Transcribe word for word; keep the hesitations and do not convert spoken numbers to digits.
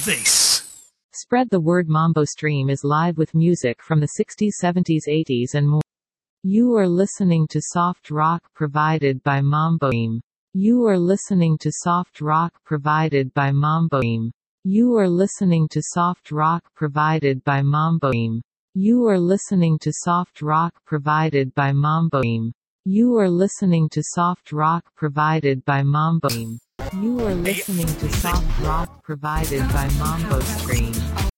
This. Spread the word. Mambo Stream is live with music from the sixties, seventies, eighties and more. You are listening to soft rock provided by Mambo Stream. You are listening to soft rock provided by Mambo Stream. You are listening to soft rock provided by Mambo Stream. You are listening to soft rock provided by Mambo Stream. You are listening to soft rock provided by Mambo Stream. You are listening to soft rock provided by Mambo Stream.